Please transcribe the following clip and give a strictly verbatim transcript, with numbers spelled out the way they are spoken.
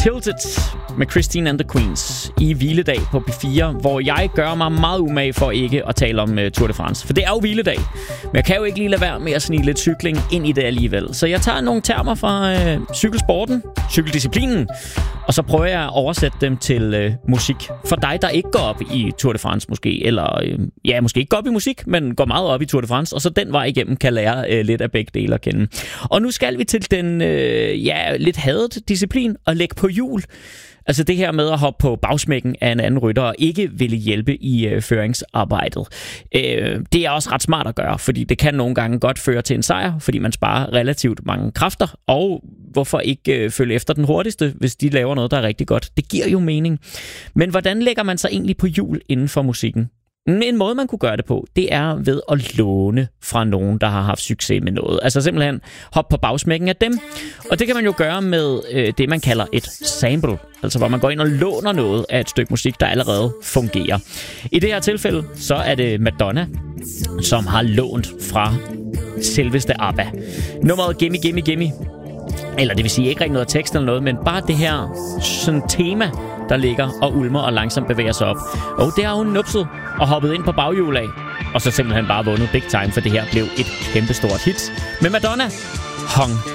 Tilted med Christine and the Queens i hviledag på P fire, hvor jeg gør mig meget umage for ikke at tale om uh, Tour de France. For det er jo hviledag, men jeg kan jo ikke lige lade være med at snige lidt cykling ind i det alligevel. Så jeg tager nogle termer fra uh, cykelsporten, cykeldisciplinen, og så prøver jeg at oversætte dem til uh, musik. For dig, der ikke går op i Tour de France måske, eller uh, ja, måske ikke går op i musik, men går meget op i Tour de France, og så den vej igennem kan lære uh, lidt af begge dele at kende. Og nu skal vi til den uh, ja, lidt hadet disciplin at lægge på hjul. Altså det her med at hoppe på bagsmækken af en anden rytter og ikke ville hjælpe i øh, føringsarbejdet. Øh, det er også ret smart at gøre, fordi det kan nogle gange godt føre til en sejr, fordi man sparer relativt mange kræfter, og hvorfor ikke øh, følge efter den hurtigste, hvis de laver noget, der er rigtig godt. Det giver jo mening. Men hvordan lægger man sig egentlig på hjul inden for musikken? En måde, man kunne gøre det på, det er ved at låne fra nogen, der har haft succes med noget. Altså simpelthen hoppe på bagsmækken af dem. Og det kan man jo gøre med øh, det, man kalder et sample. Altså hvor man går ind og låner noget af et stykke musik, der allerede fungerer. I det her tilfælde, så er det Madonna, som har lånt fra selveste ABBA. Nummeret Gimme Gimme Gimme. Eller det vil sige ikke rigtig noget tekst eller noget, men bare det her sådan tema, der ligger og ulmer og langsomt bevæger sig op. Og det har hun nupset og hoppet ind på baghjul af. Og så simpelthen bare vundet big time, for det her blev et kæmpestort hit med Madonna. Hung